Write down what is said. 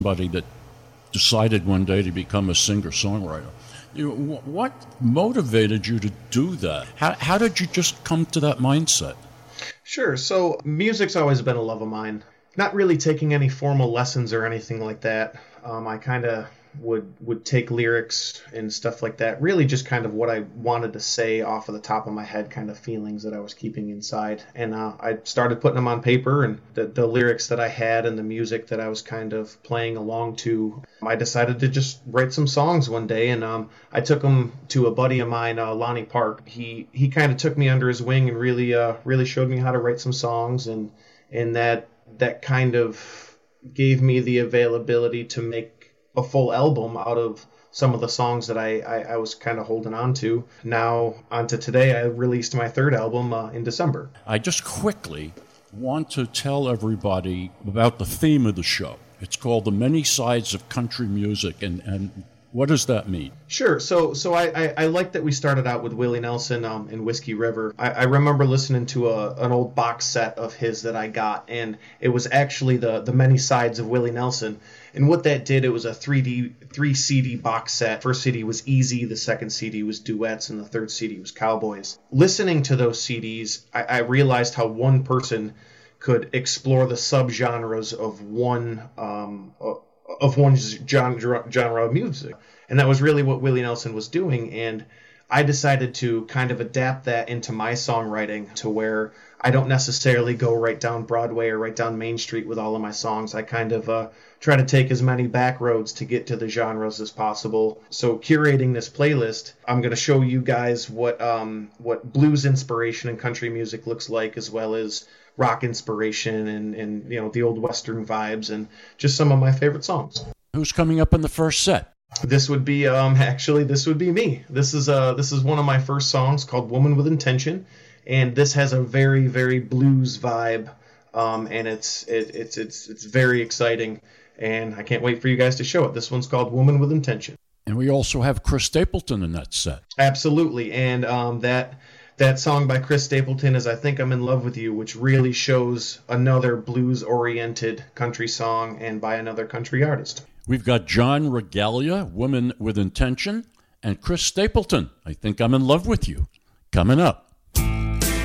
Somebody that decided one day to become a singer-songwriter. What motivated you to do that? How did you just come to that mindset? Sure. So music's always been a love of mine. Not really taking any formal lessons or anything like that. I kind of would take lyrics and stuff like that. Really just kind of what I wanted to say off of the top of my head, kind of feelings that I was keeping inside. And I started putting them on paper, and the lyrics that I had and the music that I was kind of playing along to, I decided to just write some songs one day. And I took them to a buddy of mine, Lonnie Park. He kind of took me under his wing and really showed me how to write some songs. And that kind of gave me the availability to make a full album out of some of the songs that I was kind of holding on to. Now, on to today, I released my third album in December. I just quickly want to tell everybody about the theme of the show. It's called The Many Sides of Country Music, and what does that mean? Sure. So I like that we started out with Willie Nelson and Whiskey River. I remember listening to an old box set of his that I got, and it was actually the Many Sides of Willie Nelson. And what that did, it was a 3 CD box set. First CD was Easy, the second CD was Duets, and the third CD was Cowboys. Listening to those CDs, I realized how one person could explore the subgenres of one genre of music. And that was really what Willie Nelson was doing. And I decided to kind of adapt that into my songwriting to where I don't necessarily go right down Broadway or right down Main Street with all of my songs. I kind of try to take as many back roads to get to the genres as possible. So curating this playlist, I'm going to show you guys what blues inspiration in country music looks like, as well as rock inspiration and the old Western vibes, and just some of my favorite songs. Who's coming up in the first set? This would be this would be me. This is one of my first songs called Woman with Intention, and this has a very, very blues vibe, and it's very exciting, and I can't wait for you guys to show it. This one's called Woman with Intention. And we also have Chris Stapleton in that set. Absolutely, and that song by Chris Stapleton is I Think I'm in Love with You, which really shows another blues-oriented country song and by another country artist. We've got John Regalia, Woman with Intention, and Chris Stapleton, I Think I'm in Love with You, coming up.